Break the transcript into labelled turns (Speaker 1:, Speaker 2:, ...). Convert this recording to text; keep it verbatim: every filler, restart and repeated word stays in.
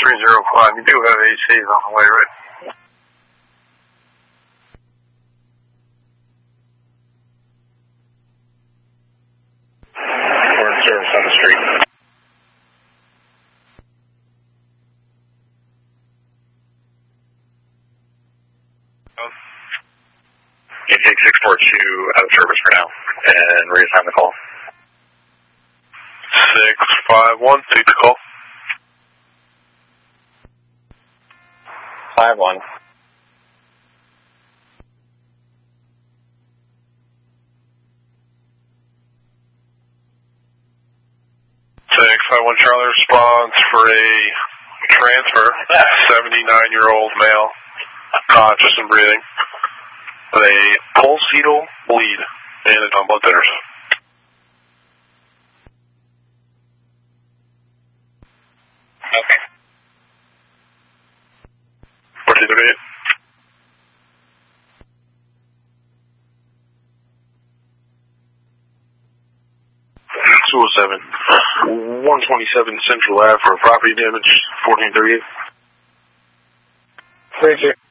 Speaker 1: three zero five. You do have A Cs on the way, right?
Speaker 2: We're in service on the street. Intake six four two out of service for now, and reassign the call.
Speaker 1: six five one, take the call.
Speaker 2: five one.
Speaker 1: six five one Charlie responds for a transfer, seventy-nine-year-old male, conscious and breathing, with a pulsatal bleed and a on blood thinners.
Speaker 2: Okay.
Speaker 1: What's he doing? two oh seven, one twenty-seven Central Ave for property damage, fourteen thirty-eight.
Speaker 2: Thank you.